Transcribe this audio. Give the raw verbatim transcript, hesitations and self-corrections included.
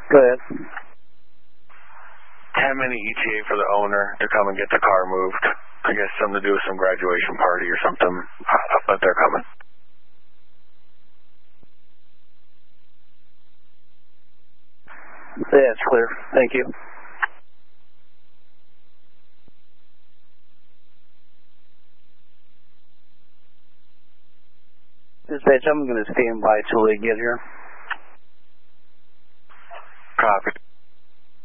Go ahead. ten minute E T A for the owner to come and get the car moved. I guess something to do with some graduation party or something, but they're coming. Yeah, it's clear. Thank you. Dispatch, I'm going to stand by till they get here.